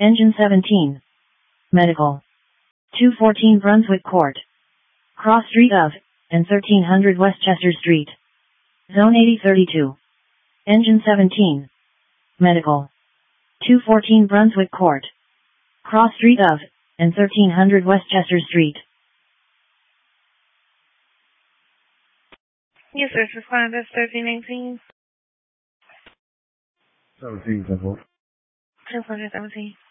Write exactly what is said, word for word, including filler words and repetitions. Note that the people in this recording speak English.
Engine seventeen. Medical. two fourteen Brunswick Court. Cross Street of, and thirteen hundred Westchester Street. Zone eighty thirty-two. Engine seventeen. Medical. two fourteen Brunswick Court. Cross Street of, and thirteen hundred Westchester Street. Yes, sir. Respond. That's thirteen eighteen. seventeen, ten four. ten four seventeen.